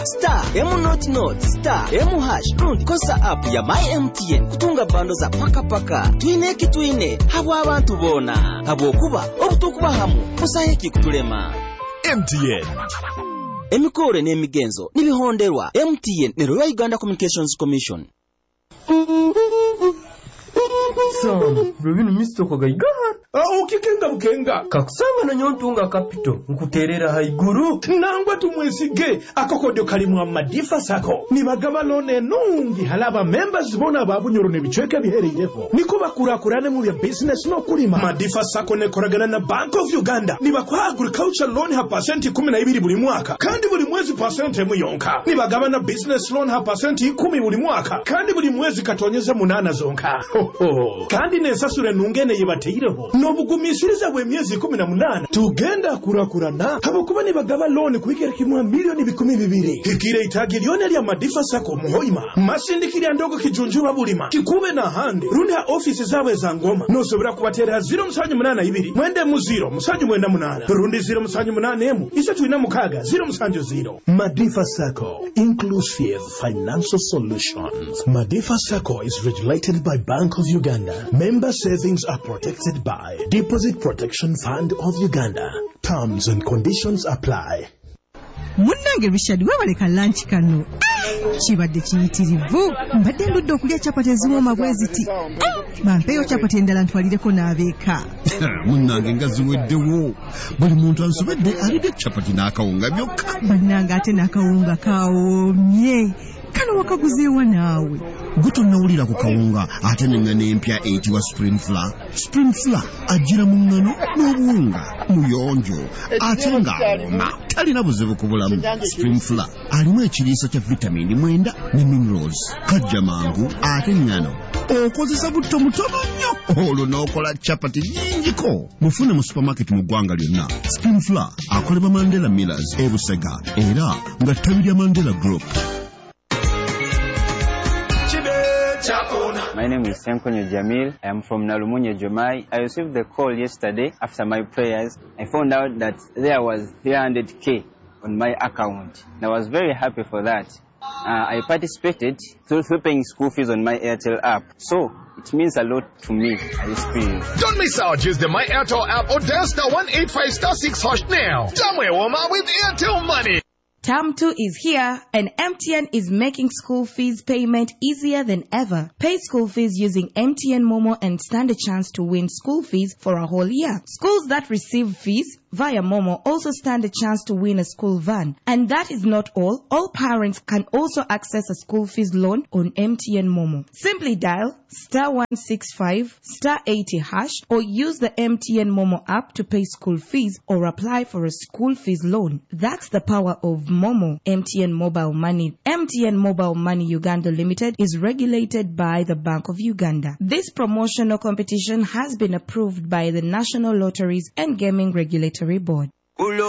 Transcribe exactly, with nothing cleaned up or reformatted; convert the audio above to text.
Star M not not star M hash rundi kosa app ya My M T N kutunga bando za paka paka twine kitwine habo abantu bona habo kuba obutukuba hamu musaheki kutulema. M T N emikore n'emigenzo nibihonderwa. M T N ne Royal Uganda Communications Commission. Sam, Rubinu misto kwa gaigaha. Ah, ukikenga bukenga. Kakusanga na nyontunga kapito. Nkuterera haiguru. Nangwa tumwesige. Akokodyo kalimu Madifa Sacco. Nibagaba lone nungi halaba members bona babu nyoro nebichweke bihereyefo. Nikuba kurakurane mu bya business no kulima. Madifa Sacco ne koragana na Bank of Uganda. Nibakwa agriculture loan ha percent kumi na ibiri buli mwaka. Kandi buli mwezi percent emu yonka. Nibagaba na business loan ha percent kumi buli mwaka. Kandi buli mwezi katonyeza munana zonka. Ho ho. Kandi nesasure nungene yibateireho. Nobugumishiriza bwe myezi kumi na munana. Tugenda kurakurana. Habukuba nibagaba loan kuikera kimwa milioni bikumi bibiri. Hikire itagilione lya Madifa Sacco muhoima. Masindikiri ndogo kijunjuma bulima. Kikube na hande. Rundi ha office zawe za ngoma. No sobera kubatera zero musanyu munana ibiri. Mwende mu zero musanyu mwenda munana. Rundi zero musanyu munana emu. Isa tuina mukaga zero musanyu zero. Madifa Sacco, inclusive financial solutions. Madifa Sacco is regulated by Bank of Uganda. Member savings are protected by Deposit Protection Fund of Uganda. Terms and conditions apply. Munange bishadi webale kalanchi kano. Chibadde kiyitirivu. Mbadde ndudde okulya chapati ezimu mabweziti. Bampeyo chapati endala ntwalireko n'abeeka. Munange nga ziweddewo. Buli muntu ansobedde alidde chapati n'akawunga byokka. Bannange ate n'akawunga kawoomye. Kano wakaguzeewa naawe. Guto nawulira ku kawunga ate n'engano empya eyitibwa spring flour. Spring flour ajjira mu ngano n'obuwunga muyonjo ate ng'awoma talina buzibu ku bulamu. Spring flour alimu ekiriisa kya vitamini mwenda ne minerals. Kajja mangu ate ngano okozesa butto mutono nnyo olwo n'okola chapati nnyingiko. Mufune mu supermarket mu ggwanga lyonna. Spring flour akolebwa Mandela Millers e Busega era nga ttabi lya Mandela Group. My name is Senkonyo Jamil. I am from Nalumunya Jomai. I received the call yesterday after my prayers. I found out that there was three hundred K on my account. And I was very happy for that. Uh, I participated through, through paying school fees on my Airtel app. So it means a lot to me at this period. Don't miss out. Use the My Airtel app or dial star one eight five star six hash now. Jamwe Woma with Airtel Money. Term two is here, and M T N is making school fees payment easier than ever. Pay school fees using M T N Momo and stand a chance to win school fees for a whole year. Schools that receive fees via Momo also stand a chance to win a school van. And that is not all. All parents can also access a school fees loan on M T N Momo. Simply dial star one six five star eighty hash or use the M T N Momo app to pay school fees or apply for a school fees loan. That's the power of Momo. M T N Mobile Money. M T N Mobile Money Uganda Limited is regulated by the Bank of Uganda. This promotional competition has been approved by the National Lotteries and Gaming Regulatory Board.